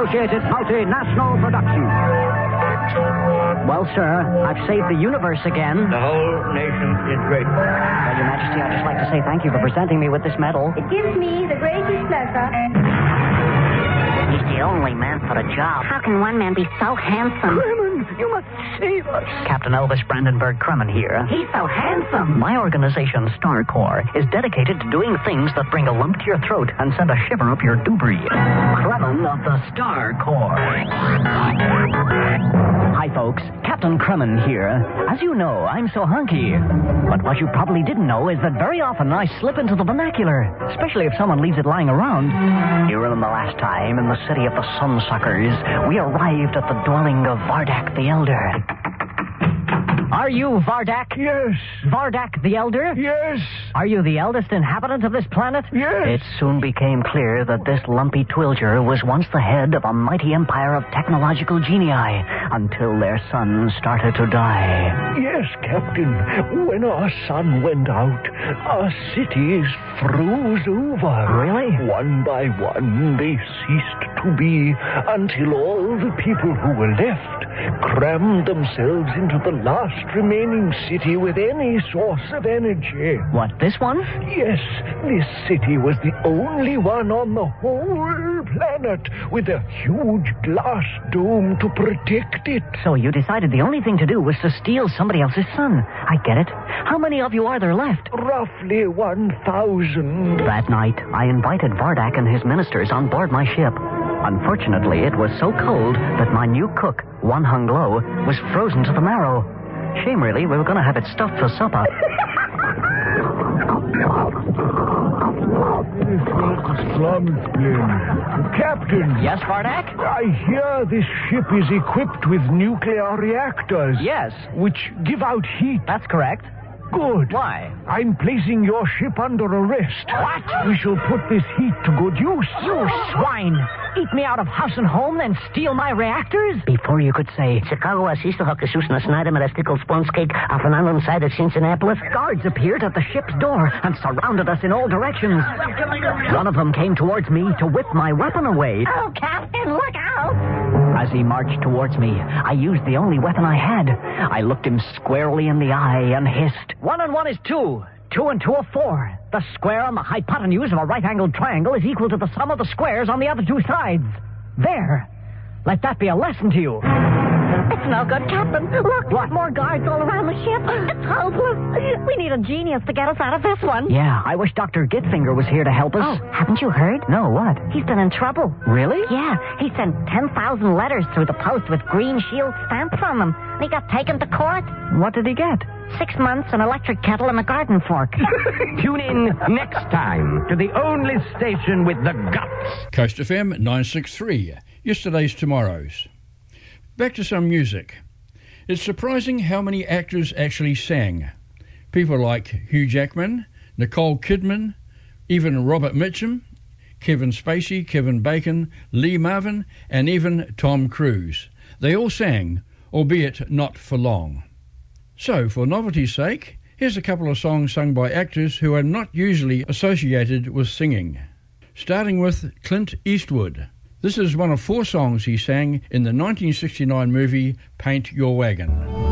associated multinational production. Well, sir, I've saved the universe again. The whole nation is grateful. Well, Your Majesty, I'd just like to say thank you for presenting me with this medal. It gives me the greatest pleasure. He's the only man for the job. How can one man be so handsome? Kremen, you must save us. Captain Elvis Brandenburg Kremen here. He's so handsome. My organization, Star Corps, is dedicated to doing things that bring a lump to your throat and send a shiver up your doobry. Kremen of the Star Corps. Hi, folks. Captain Kremen here. As you know, I'm so hunky. But what you probably didn't know is that very often I slip into the vernacular, especially if someone leaves it lying around. You remember last time in the city of the Sunsuckers, we arrived at the dwelling of Vardak the Elder. Are you Vardak? Yes. Vardak the Elder? Yes. Are you the eldest inhabitant of this planet? Yes. It soon became clear that this lumpy twilger was once the head of a mighty empire of technological genii until their sun started to die. Yes, Captain. When our sun went out, our cities froze over. Really? One by one, they ceased to be until all the people who were left crammed themselves into the last remaining city with any source of energy. What, this one? Yes, this city was the only one on the whole planet with a huge glass dome to protect it. So you decided the only thing to do was to steal somebody else's sun. I get it. How many of you are there left? Roughly 1,000. That night, I invited Vardak and his ministers on board my ship. Unfortunately, it was so cold that my new cook, One Hung Lo, was frozen to the marrow. Shame, really. We were going to have it stuffed for supper. Captain. Yes, Vardak? I hear this ship is equipped with nuclear reactors. Yes. Which give out heat. That's correct. Good. Why? I'm placing your ship under arrest. What? We shall put this heat to good use. You swine! Eat me out of house and home, then steal my reactors? Before you could say, Chicago assiste hockeysus na Snyder met a stickle sponge cake off an island side of Cincinnati. Guards appeared at the ship's door and surrounded us in all directions. One of them came towards me to whip my weapon away. Oh, Captain, look out! As he marched towards me, I used the only weapon I had. I looked him squarely in the eye and hissed, 1 and 1 is 2. 2 and 2 are 4. The square on the hypotenuse of a right-angled triangle is equal to the sum of the squares on the other two sides. There. Let that be a lesson to you. It's no good, Captain. Look, What? more guards all around the ship. It's hopeless. We need a genius to get us out of this one. Yeah, I wish Dr. Gitfinger was here to help us. Oh, haven't you heard? No, what? He's been in trouble. Really? Yeah, he sent 10,000 letters through the post with green shield stamped on them. And he got taken to court. What did he get? 6 months, an electric kettle, and a garden fork. Tune in next time to the only station with the guts. Coast FM 963, yesterday's tomorrow's. Back to some music. It's surprising how many actors actually sang. People like Hugh Jackman, Nicole Kidman, even Robert Mitchum, Kevin Spacey, Kevin Bacon, Lee Marvin, and even Tom Cruise. They all sang, albeit not for long. So, for novelty's sake, here's a couple of songs sung by actors who are not usually associated with singing. Starting with Clint Eastwood. This is one of 4 songs he sang in the 1969 movie Paint Your Wagon.